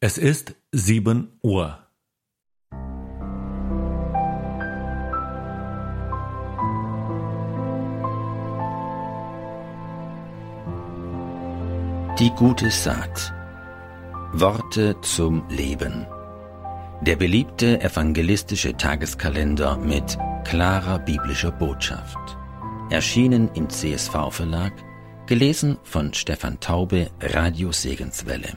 Es ist 7 Uhr. Die gute Saat. Worte zum Leben. Der beliebte evangelistische Tageskalender mit klarer biblischer Botschaft. Erschienen im CSV-Verlag, gelesen von Stefan Taube, Radio Segenswelle.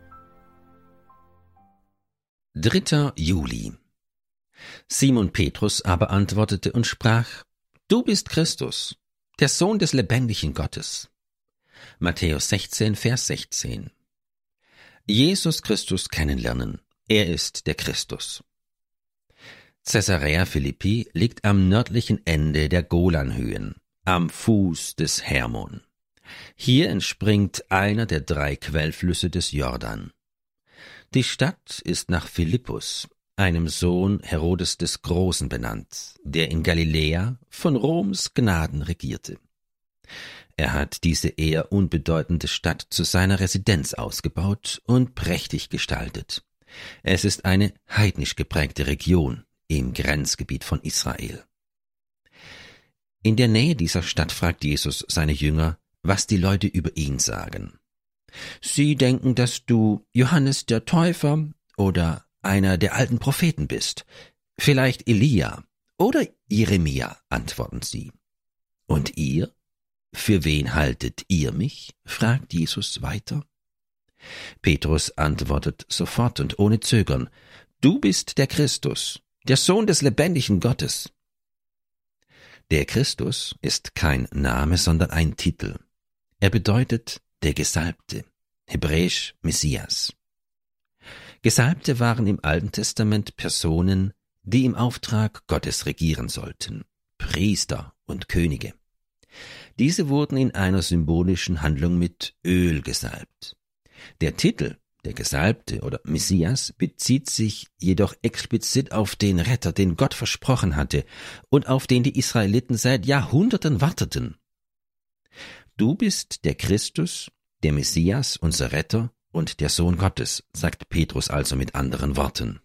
3. Juli. Simon Petrus aber antwortete und sprach: Du bist Christus, der Sohn des lebendigen Gottes. Matthäus 16, Vers 16. Jesus Christus kennenlernen. Er ist der Christus. Caesarea Philippi liegt am nördlichen Ende der Golanhöhen, am Fuß des Hermon. Hier entspringt einer der 3 Quellflüsse des Jordan. Die Stadt ist nach Philippus, einem Sohn Herodes des Großen, benannt, der in Galiläa von Roms Gnaden regierte. Er hat diese eher unbedeutende Stadt zu seiner Residenz ausgebaut und prächtig gestaltet. Es ist eine heidnisch geprägte Region im Grenzgebiet von Israel. In der Nähe dieser Stadt fragt Jesus seine Jünger, was die Leute über ihn sagen. Sie denken, dass du Johannes der Täufer oder einer der alten Propheten bist, vielleicht Elia oder Jeremia, antworten sie. Und ihr? Für wen haltet ihr mich? Fragt Jesus weiter. Petrus antwortet sofort und ohne Zögern: Du bist der Christus, der Sohn des lebendigen Gottes. Der Christus ist kein Name, sondern ein Titel. Er bedeutet der Gesalbte, hebräisch Messias. Gesalbte waren im Alten Testament Personen, die im Auftrag Gottes regieren sollten, Priester und Könige. Diese wurden in einer symbolischen Handlung mit Öl gesalbt. Der Titel, der Gesalbte oder Messias, bezieht sich jedoch explizit auf den Retter, den Gott versprochen hatte und auf den die Israeliten seit Jahrhunderten warteten. Du bist der Christus, der Messias, unser Retter und der Sohn Gottes, sagt Petrus also mit anderen Worten.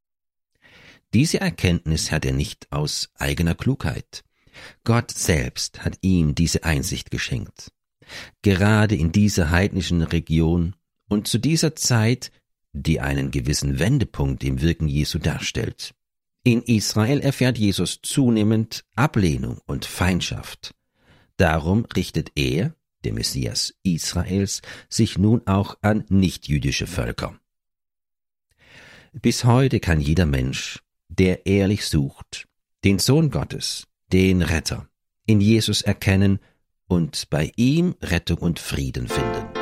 Diese Erkenntnis hat er nicht aus eigener Klugheit. Gott selbst hat ihm diese Einsicht geschenkt. Gerade in dieser heidnischen Region und zu dieser Zeit, die einen gewissen Wendepunkt im Wirken Jesu darstellt. In Israel erfährt Jesus zunehmend Ablehnung und Feindschaft. Darum richtet er, der Messias Israels, sich nun auch an nichtjüdische Völker. Bis heute kann jeder Mensch, der ehrlich sucht, den Sohn Gottes, den Retter, in Jesus erkennen und bei ihm Rettung und Frieden finden.